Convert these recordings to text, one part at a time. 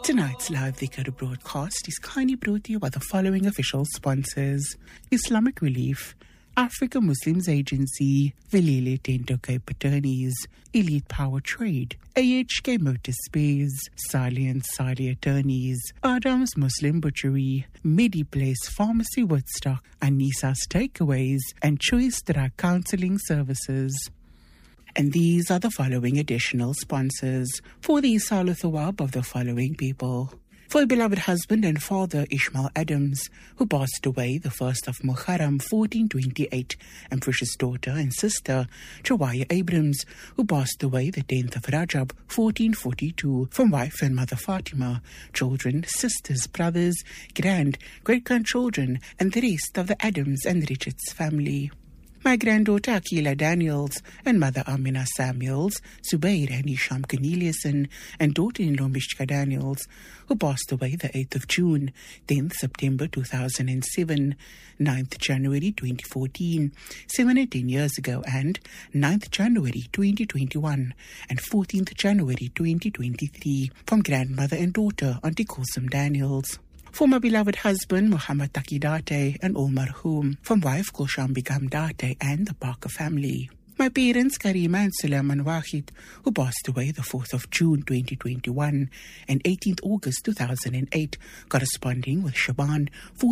Tonight's live Dhikr broadcast is kindly brought to you by the following official sponsors: Islamic Relief, Africa Muslims Agency, Velile Tento Cape Attorneys, Elite Power Trade, AHK Motor Spares, Sali and Sali Attorneys, Adams Muslim Butchery, MediPlace Pharmacy Woodstock, Anisa's Takeaways, and Choice Drug Counseling Services. And these are the following additional sponsors for the Isal Thawab of the following people. For a beloved husband and father, Ishmael Adams, who passed away the 1st of Muharram 1428, and precious daughter and sister, Chawaya Abrams, who passed away the 10th of Rajab 1442, from wife and mother Fatima, children, sisters, brothers, great-grandchildren, and the rest of the Adams and Richards family. My granddaughter Akila Daniels and mother Amina Samuels, Zubair and Isham Corneliuson, and daughter-in-law Mishka Daniels, who passed away the 8th of June, 10th September 2007, 9th January 2014, 7 and 10 years ago, and 9th January 2021, and 14th January 2023, from grandmother and daughter Auntie Kulsum Daniels. For my beloved husband, Muhammad Taki Date, and all marhum, from wife Kulsham Begum Date and the Parker family. My parents, Karima and Sulaiman Wahid, who passed away the 4th of June 2021 and 18th August 2008, corresponding with Shaban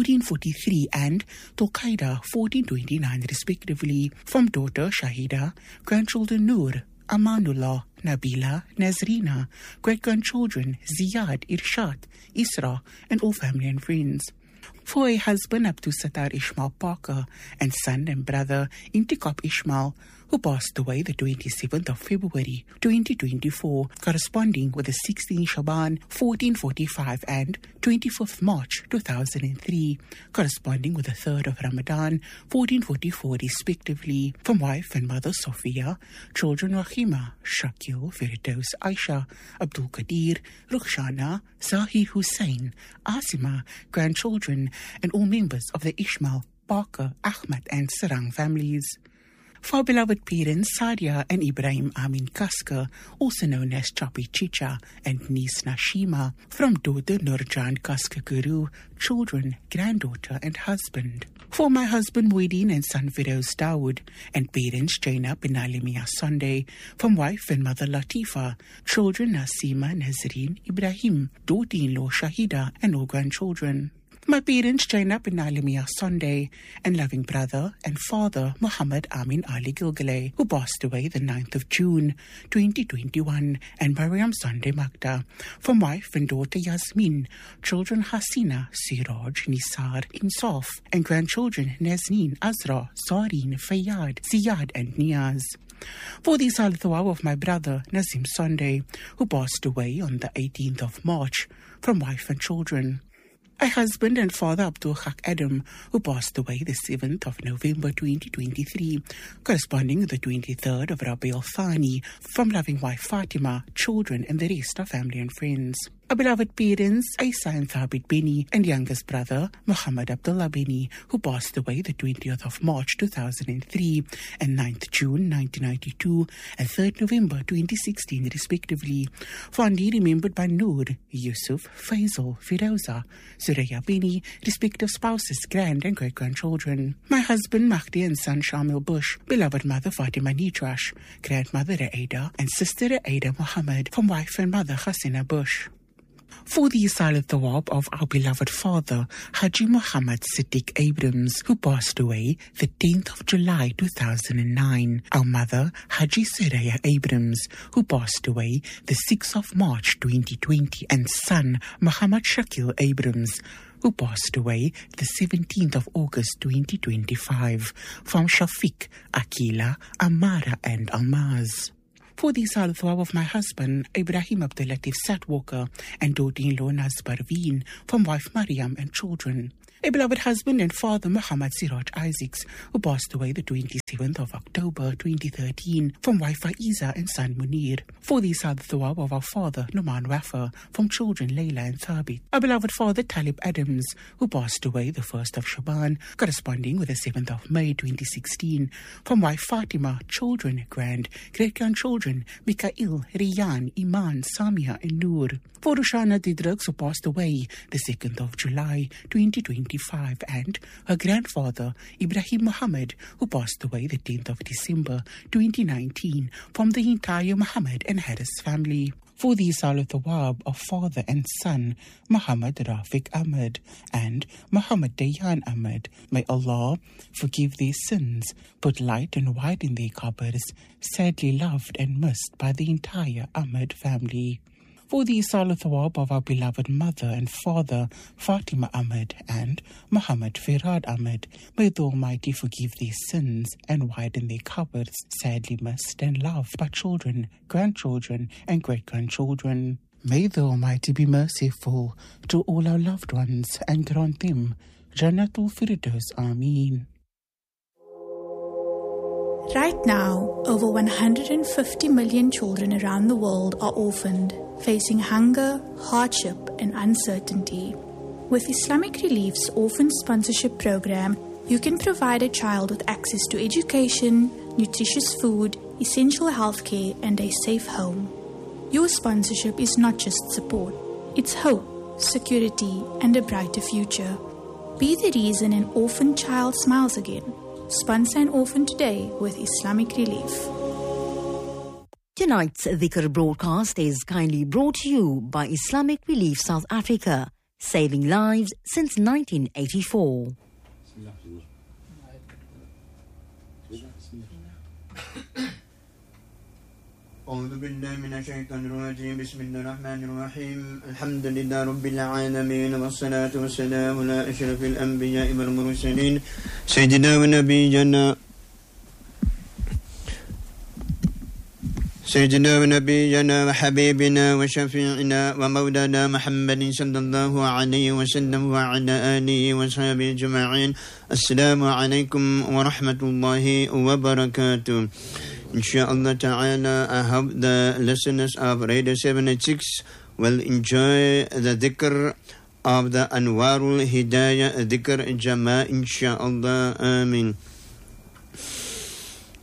1443 and Tulqaida 1429 respectively, from daughter Shahida, grandchildren Noor, Amanullah, Nabila, Nazrina, great-grandchildren Ziyad, Irshad, Isra, and all family and friends. For a husband, Abdul Sattar Ishmael Parker, and son and brother Intikab Ishmael, who passed away the 27th of February 2024, corresponding with the 16th Shaban 1445 and 24th March 2003, corresponding with the 3rd of Ramadan 1444 respectively, from wife and mother Sophia, children Rahima, Shakil, Firdaus, Aisha, Abdul Qadir, Rukhshana, Zahir Hussain, Asima, grandchildren, and all members of the Ishmael, Parker, Ahmad, and Sarang families. For our beloved parents, Sadia and Ibrahim Amin Kaska, also known as Chapi Chicha, and niece Nashima, from daughter Nurjan Kaska Guru, children, granddaughter, and husband. For my husband Muideen and son Firoz Dawood, and parents Jaina bin Alimia Sunday, from wife and mother Latifa, children Nasima, Nazreen, Ibrahim, daughter-in-law Shahida, and all grandchildren. My parents, Jaina bin Alimia Sunday, and loving brother and father, Muhammad Amin Ali Gilgale, who passed away the 9th of June, 2021, and Mariam Sunday Magda, from wife and daughter Yasmin, children Hasina, Siraj, Nisar, Insaf, and grandchildren Nazneen, Azra, Zareen, Fayyad, Ziyad, and Niaz. For the Isal Thawab of my brother, Nazim Sunday, who passed away on the 18th of March, from wife and children. My husband and father, Abdul Haq Adam, who passed away the 7th of November 2023, corresponding with the 23rd of Rabiul Thani, from loving wife Fatima, children, and the rest of family and friends. Our beloved parents, Isa and Thabit Bini, and youngest brother, Muhammad Abdullah Bini, who passed away the 20th of March 2003, and 9th June 1992, and 3rd November 2016, respectively, fondly remembered by Noor, Yusuf, Faisal, Firoza, Suraya Bini, respective spouses, grand and great-grandchildren. My husband, Mahdi, and son, Shamil Bush, beloved mother, Fatima Nitrash, grandmother, Aida, and sister, Aida Muhammad, from wife and mother, Hasina Bush. For the Isal Thawab of our beloved father, Haji Muhammad Siddiq Abrams, who passed away the 10th of July 2009. Our mother, Haji Suraya Abrams, who passed away the 6th of March 2020. And son, Muhammad Shakil Abrams, who passed away the 17th of August 2025. From Shafiq, Akila, Amara, and Almaz. For the Isal Thawab of my husband, Ibrahim Abdul Latif Satwalker, and daughter-in-law Naz Parveen, from wife Mariam and children. A beloved husband and father, Muhammad Siraj Isaacs, who passed away the 27th 7th of October 2013 from wife Faiza and son Munir. For the Salat Thawab of our father Numan Wafa from children Layla and Thabit. Our beloved father Talib Adams, who passed away the 1st of Shaban, corresponding with the 7th of May 2016 from wife Fatima, children, great-grandchildren Mikael, Riyan, Iman, Samia and Noor. For Rushana Didrux, who passed away the 2nd of July 2025, and her grandfather Ibrahim Muhammad, who passed away the 10th of December 2019 from the entire Muhammad and Harris family. For the Salat Thawab of father and son Muhammad Rafiq Ahmed and Muhammad Dayan Ahmed, may Allah forgive their sins, put light and widen their qabrs, sadly loved and missed by the entire Ahmed family. For the Salat Thawab of our beloved mother and father Fatima Ahmed and Muhammad Firad Ahmed, may the Almighty forgive their sins and widen their qabrs, sadly missed and loved by children, grandchildren and great-grandchildren. May the Almighty be merciful to all our loved ones and grant them Jannatul Firdaus. Ameen. Right now, over 150 million children around the world are orphaned, facing hunger, hardship, and uncertainty. With Islamic Relief's Orphan Sponsorship Program, you can provide a child with access to education, nutritious food, essential healthcare, and a safe home. Your sponsorship is not just support, it's hope, security, and a brighter future. Be the reason an orphan child smiles again. Sponsor an orphan today with Islamic Relief. Tonight's Dhikr broadcast is kindly brought to you by Islamic Relief South Africa, saving lives since 1984. أعوذ بالله من الشيطان الرجيم بسم الله الرحمن الرحيم الحمد لله رب العالمين والصلاة والسلام على أشرف الأنبياء والمرسلين سيدنا ونبينا وحبيبنا وشفيعنا ومولانا محمد صلى الله عليه وسلم وعلى آله وصحبه أجمعين. السلام عليكم ورحمة الله وبركاته. Insha'Allah ta'ala, I hope the listeners of Radio 786 will enjoy the dhikr of the Anwarul Hidayah dhikr Jama, insha'Allah. Ameen.